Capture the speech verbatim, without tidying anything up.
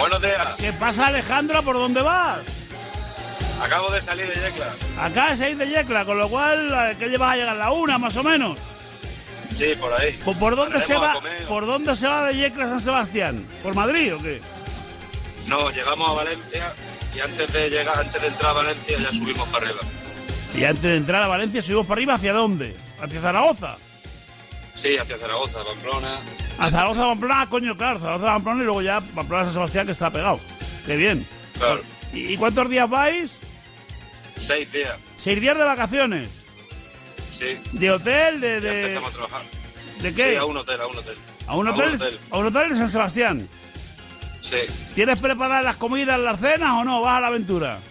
Buenos días. ¿Qué pasa, Alejandro? ¿Por dónde vas? Acabo de salir de Yecla. Acá es seis de Yecla, con lo cual, ¿qué llevas a llegar? ¿La una, más o menos? Sí, por ahí. ¿Por, por dónde se Pararemos a va? comer. ¿Por dónde se va de Yecla a San Sebastián? ¿Por Madrid o qué? No, llegamos a Valencia y antes de llegar, antes de entrar a Valencia ya subimos para arriba. Y antes de entrar a Valencia subimos para arriba, ¿hacia dónde? ¿Hacia Zaragoza? Sí, hacia Zaragoza, Pamplona. A Zaragoza, Pamplona, ah, coño, claro, Zaragoza, Pamplona y luego ya Pamplona, San Sebastián, que está pegado. Qué bien. Claro. ¿Y, y cuántos días vais? Seis días. ¿Seis días de vacaciones? Sí. ¿De hotel? ¿De, Ya de, empezamos a trabajar. ¿de qué? Sí, a un hotel, a un hotel. ¿A un hotel? ¿A un hotel de San Sebastián? Sí. ¿Tienes preparadas las comidas, las cenas o no? ¿Vas a la aventura?